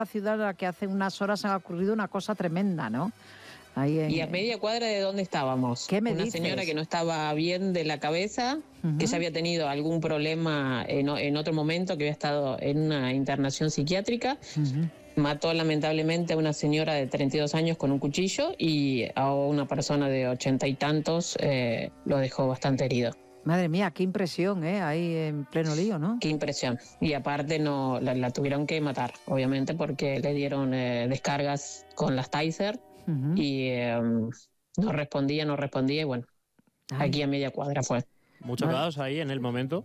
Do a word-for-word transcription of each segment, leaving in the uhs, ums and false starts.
la ciudad en la que hace unas horas ha ocurrido una cosa tremenda, ¿no? Ahí en... ¿Y a media cuadra de dónde estábamos? ¿Qué me Una dices? señora que no estaba bien de la cabeza, uh-huh. que ya había tenido algún problema en, en otro momento, que había estado en una internación psiquiátrica. Uh-huh. Mató lamentablemente a una señora de treinta y dos años con un cuchillo y a una persona de ochenta y tantos eh, lo dejó bastante herido. Madre mía, qué impresión, ¿eh? Ahí en pleno lío, ¿no? Qué impresión. Y aparte no la, la tuvieron que matar, obviamente, porque le dieron eh, descargas con las Taser uh-huh. y eh, no respondía, no respondía y bueno, Ay. aquí a media cuadra fue. ¿Mucho vale. caos ahí en el momento?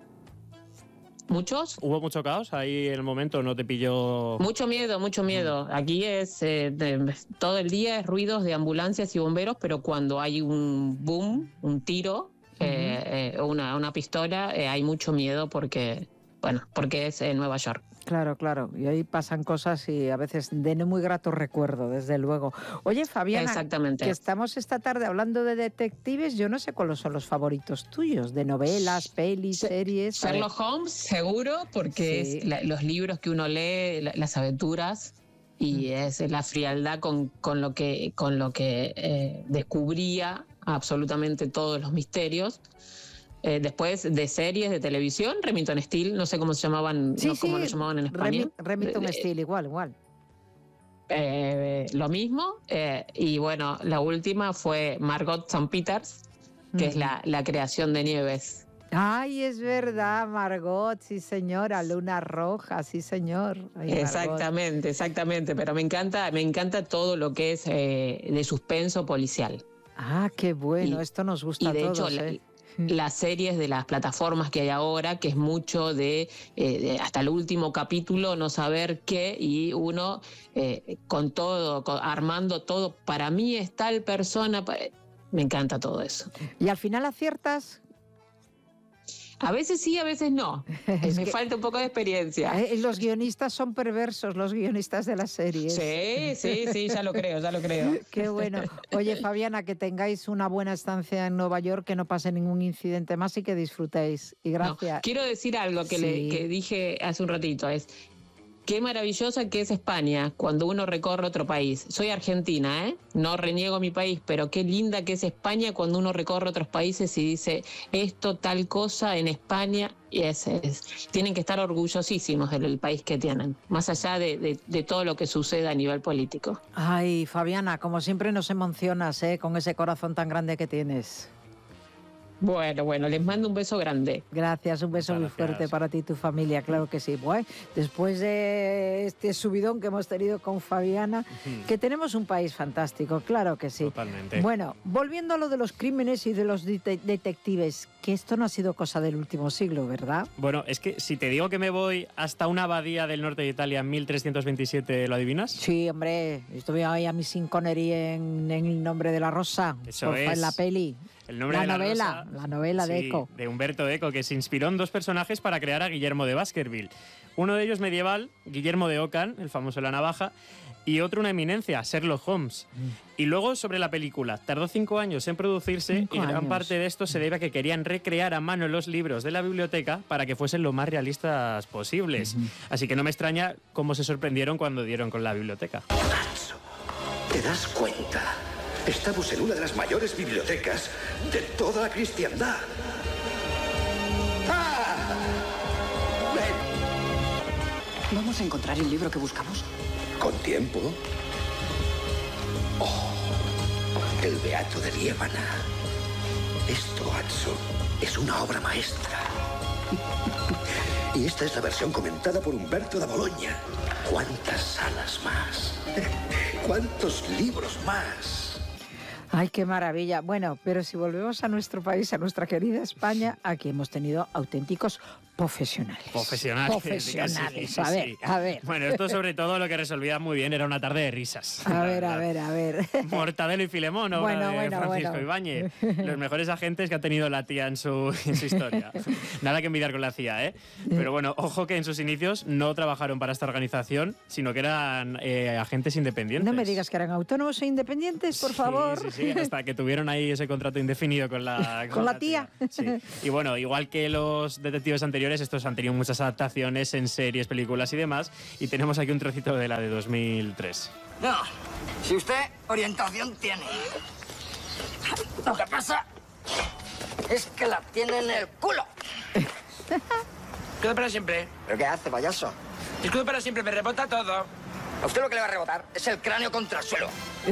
¿Muchos? ¿Hubo mucho caos ahí en el momento? ¿No te pilló...? Mucho miedo, mucho miedo. Aquí es eh, de, todo el día es ruidos de ambulancias y bomberos, pero cuando hay un boom, un tiro... Eh, eh, una, una pistola, eh, hay mucho miedo porque, bueno, porque es en Nueva York. Claro, claro, y ahí pasan cosas y a veces de no muy grato recuerdo, desde luego. Oye, Fabiana, Exactamente. que estamos esta tarde hablando de detectives, yo no sé cuáles son los favoritos tuyos, de novelas, pelis, Se series... Sherlock Holmes, seguro, porque sí. es la, los libros que uno lee, la, las aventuras... y es la frialdad con, con lo que, con lo que eh, descubría absolutamente todos los misterios. Eh, después de series de televisión, Remington Steele, no sé cómo se llamaban, sí, no, sí, cómo lo llamaban en España. Remington eh, Steele, igual, igual. Eh, lo mismo, eh, y bueno, la última fue Margot Saint Peters, que mm. es la, la creación de Nieves. Ay, es verdad, Margot, sí señora, Luna Roja, sí señor. Ay, exactamente, exactamente, pero me encanta, me encanta todo lo que es eh, de suspenso policial. Ah, qué bueno, y, esto nos gusta a todos. Y de hecho, ¿eh? la, las series de las plataformas que hay ahora, que es mucho de, eh, de hasta el último capítulo no saber qué, y uno eh, con todo, con, armando todo, para mí es tal persona, me encanta todo eso. ¿Y al final aciertas? A veces sí, a veces no. Es Me que falta un poco de experiencia. Los guionistas son perversos, los guionistas de las series. Sí, sí, sí, ya lo creo, ya lo creo. Qué bueno. Oye, Fabiana, que tengáis una buena estancia en Nueva York, que no pase ningún incidente más y que disfrutéis. Y gracias. No, quiero decir algo que, sí. le, que dije hace un ratito, es... Qué maravillosa que es España cuando uno recorre otro país. Soy argentina, ¿eh? No reniego mi país, pero qué linda que es España cuando uno recorre otros países y dice esto, tal cosa en España. Y es, es, tienen que estar orgullosísimos del país que tienen, más allá de, de, de todo lo que suceda a nivel político. Ay, Fabiana, como siempre nos emocionas, ¿eh? Con ese corazón tan grande que tienes. Bueno, bueno, les mando un beso grande. Gracias, un beso muy fuerte para ti y tu familia, claro que sí. Bueno, después de este subidón que hemos tenido con Fabiana, uh-huh. que tenemos un país fantástico, claro que sí. Totalmente. Bueno, volviendo a lo de los crímenes y de los det- detectives, que esto no ha sido cosa del último siglo, ¿verdad? Bueno, es que si te digo que me voy hasta una abadía del norte de Italia en mil trescientos veintisiete, ¿lo adivinas? Sí, hombre, estuve ahí a mi Sean Connery en, en El nombre de la rosa. Eso es. En la peli. El nombre la de la novela, rosa, la novela sí, de Eco. De Humberto Eco, que se inspiró en dos personajes para crear a Guillermo de Baskerville. Uno de ellos medieval, Guillermo de Ockham, el famoso La Navaja, y otro una eminencia, Sherlock Holmes. Mm. Y luego sobre la película. Tardó cinco años en producirse cinco y gran años. parte de esto se debe a que querían recrear a mano los libros de la biblioteca para que fuesen lo más realistas posibles. Mm-hmm. Así que no me extraña cómo se sorprendieron cuando dieron con la biblioteca. Nacho, ¿te das cuenta? Estamos en una de las mayores bibliotecas de toda la cristiandad. ¡Ah! ¡Ven! ¿Vamos a encontrar el libro que buscamos? ¿Con tiempo? Oh, el Beato de Liébana. Esto, Watson, es una obra maestra. Y esta es la versión comentada por Humberto da Bologna. ¿Cuántas salas más? ¿Cuántos libros más? Ay, qué maravilla. Bueno, pero si volvemos a nuestro país, a nuestra querida España, aquí hemos tenido auténticos profesionales. Profesionales. Profesionales. Sí, a ver, sí. a ver. Bueno, esto sobre todo lo que resolvía muy bien era una tarde de risas. A ver, a ver, a ver. Mortadelo y Filemón, obra bueno, de bueno, Francisco bueno. Ibáñez. Los mejores agentes que ha tenido la tía en su, en su historia. Nada que envidiar con la C I A, ¿eh? Pero bueno, ojo que en sus inicios no trabajaron para esta organización, sino que eran eh, agentes independientes. No me digas que eran autónomos e independientes, por sí, favor. Sí, sí, hasta que tuvieron ahí ese contrato indefinido con la, con, con la tía. tía. Sí. Y bueno, igual que los detectives anteriores, anteriores, estos han tenido muchas adaptaciones en series, películas y demás, y tenemos aquí un trocito de la de dos mil tres. No, si usted orientación tiene. Lo que pasa es que la tiene en el culo. Escudo para siempre. ¿Pero qué hace, payaso? Escudo para siempre, me rebota todo. A usted lo que le va a rebotar es el cráneo contra el suelo.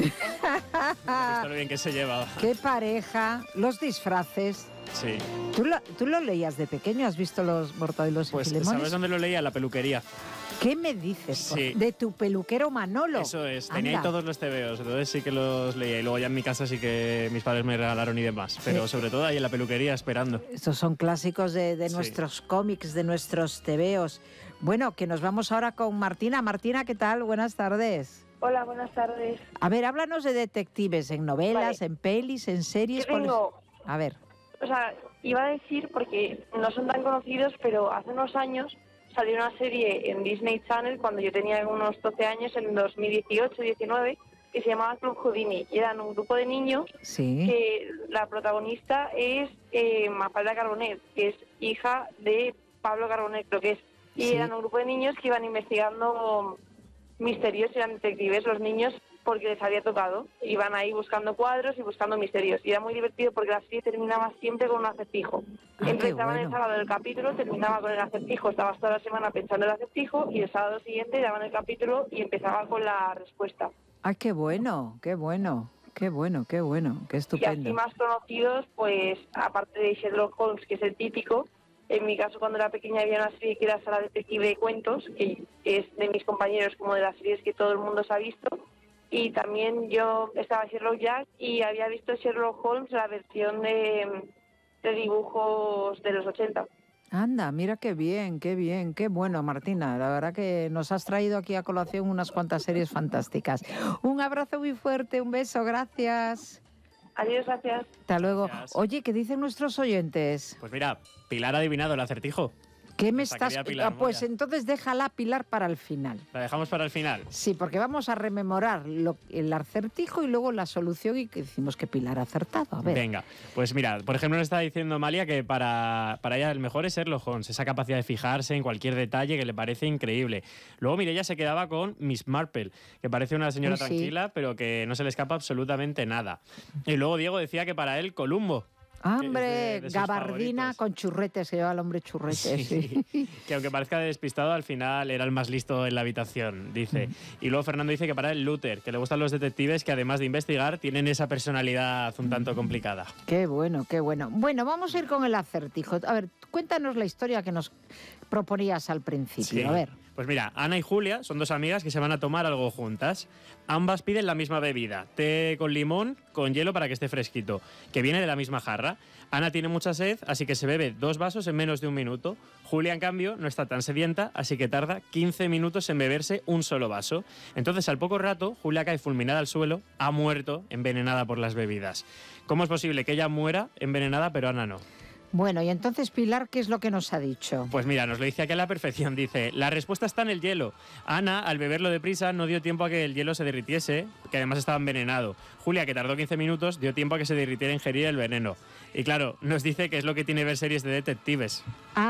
Esto lo bien que se lleva. ¡Qué pareja! Los disfraces. Sí. ¿Tú lo, ¿Tú lo leías de pequeño? ¿Has visto los Mortadelos Pues, y Filemones? ¿sabes dónde lo leía? En la peluquería. ¿Qué me dices? Sí. De tu peluquero Manolo. Eso es, tenía ahí Anda. todos los tebeos, entonces sí que los leía. Y luego ya en mi casa sí que mis padres me regalaron y demás. Pero Sí. sobre todo ahí en la peluquería esperando. Estos son clásicos de, de Sí. nuestros cómics, de nuestros tebeos. Bueno, que nos vamos ahora con Martina. Martina, ¿qué tal? Buenas tardes. Hola, buenas tardes. A ver, háblanos de detectives, en novelas, Vale. en pelis, en series. Yo ¿cuáles? tengo, A ver. o sea, iba a decir porque no son tan conocidos, pero hace unos años salió una serie en Disney Channel cuando yo tenía unos doce años, en dos mil dieciocho, diecinueve, que se llamaba Club Houdini. Y eran un grupo de niños Sí. que la protagonista es eh, Mafalda Carbonet, que es hija de Pablo Carbonet, creo que es. Y Sí. eran un grupo de niños que iban investigando misterios, eran detectives los niños porque les había tocado. Iban ahí buscando cuadros y buscando misterios. Y era muy divertido porque la serie terminaba siempre con un acertijo. Ah, qué Empezaban el bueno. sábado el capítulo, terminaba con el acertijo, estabas toda la semana pensando el acertijo y el sábado siguiente daban el capítulo y empezaba con la respuesta. Ay, qué bueno, qué bueno, qué bueno, qué bueno, qué Y así estupendo. más conocidos, pues aparte de Sherlock Holmes, que es el típico, en mi caso cuando era pequeña había una serie que era Sala Detective de Cuentos, que es de mis compañeros como de las series que todo el mundo se ha visto. Y también yo estaba Sherlock Jack y había visto Sherlock Holmes, la versión de, de dibujos de los ochenta. Anda, mira qué bien, qué bien, qué bueno, Martina. La verdad que nos has traído aquí a colación unas cuantas series fantásticas. Un abrazo muy fuerte, un beso, gracias. Adiós, gracias. Hasta luego. Gracias. Oye, ¿qué dicen nuestros oyentes? Pues mira, Pilar ha adivinado el acertijo. ¿Qué me Esa estás...? quería Pilar, Ah, pues Moya. entonces déjala, Pilar, para el final. La dejamos para el final. Sí, porque vamos a rememorar lo- el acertijo y luego la solución y que decimos que Pilar ha acertado. A ver. Venga, pues mira, por ejemplo nos está diciendo Amalia que para, para ella el mejor es Sherlock Holmes, esa capacidad de fijarse en cualquier detalle que le parece increíble. Luego Mireia se quedaba con Miss Marple, que parece una señora Uy, sí. tranquila, pero que no se le escapa absolutamente nada. Y luego Diego decía que para él Columbo. Hombre, que es de- de sus gabardina favoritos. con churretes, se lleva el hombre churretes. Sí. Sí, que aunque parezca despistado, al final era el más listo en la habitación, dice. Y luego Fernando dice que para él Luther, que le gustan los detectives que además de investigar tienen esa personalidad un tanto complicada. Qué bueno, qué bueno. Bueno, vamos a ir con el acertijo. A ver, cuéntanos la historia que nos proponías al principio. Sí. A ver. Pues mira, Ana y Julia son dos amigas que se van a tomar algo juntas. Ambas piden la misma bebida, té con limón, con hielo para que esté fresquito, que viene de la misma jarra. Ana tiene mucha sed, así que se bebe dos vasos en menos de un minuto. Julia, en cambio, no está tan sedienta, así que tarda quince minutos en beberse un solo vaso. Entonces, al poco rato, Julia cae fulminada al suelo, ha muerto, envenenada por las bebidas. ¿Cómo es posible que ella muera envenenada, pero Ana no? Bueno, y entonces Pilar, ¿qué es lo que nos ha dicho? Pues mira, nos lo dice aquí a la perfección. Dice, la respuesta está en el hielo. Ana, al beberlo deprisa, no dio tiempo a que el hielo se derritiese, que además estaba envenenado. Julia, que tardó quince minutos, dio tiempo a que se derritiera e ingerir el veneno. Y claro, nos dice que es lo que tiene ver series de detectives.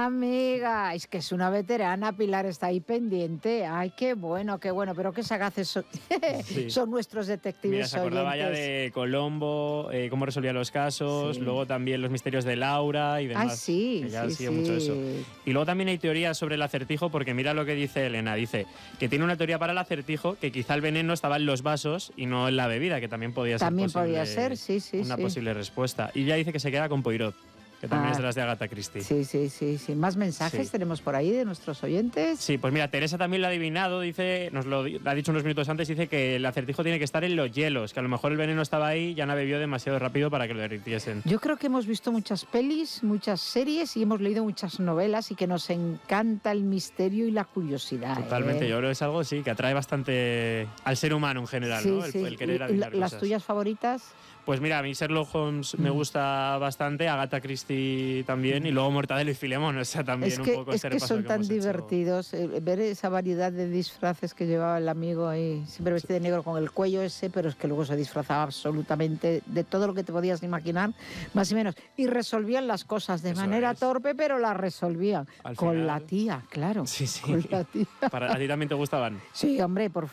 Amiga, es que es una veterana, Pilar está ahí pendiente. Ay, qué bueno, qué bueno, pero qué sagaces son, Sí. son nuestros detectives Mira, se acordaba ya oyentes. de Colombo, eh, cómo resolvía los casos, Sí. luego también los misterios de Laura y demás. Ah, sí, que ya sí, sigue sí. mucho eso. Y luego también hay teorías sobre el acertijo, porque mira lo que dice Elena. Dice que tiene una teoría para el acertijo, que quizá el veneno estaba en los vasos y no en la bebida, que también podía ser También posible- podía ser, sí, sí, una sí. posible respuesta. Y ya dice que se queda con Poirot, que también Ah. es de las de Agatha Christie. Sí, sí, sí, sí. ¿Más mensajes Sí. tenemos por ahí de nuestros oyentes? Sí, pues mira, Teresa también lo ha adivinado, dice, nos lo di- ha dicho unos minutos antes, dice que el acertijo tiene que estar en los hielos, que a lo mejor el veneno estaba ahí y ya no bebió demasiado rápido para que lo derritiesen. Yo creo que hemos visto muchas pelis, muchas series y hemos leído muchas novelas y que nos encanta el misterio y la curiosidad. Totalmente, ¿eh? yo creo que es algo sí que atrae bastante al ser humano en general, Sí, ¿no? El, sí. el querer ¿Y adivinar la- ¿Las cosas. tuyas favoritas? Pues mira, a mí Sherlock Holmes me Mm. gusta bastante, Agatha Christie Dorothy también, y luego Mortadelo y Filemón, o sea, también Es un que, poco es ese que repaso son que tan hemos hecho. divertidos, eh, ver esa variedad de disfraces que llevaba el amigo ahí, siempre vestido de negro con el cuello ese, pero es que luego se disfrazaba absolutamente de todo lo que te podías imaginar, más y menos. Y resolvían las cosas de Eso manera es. torpe, pero las resolvían. Al Con final- la tía, claro. Sí, sí. Con la tía. Para, ¿A ti también te gustaban? Sí, hombre, por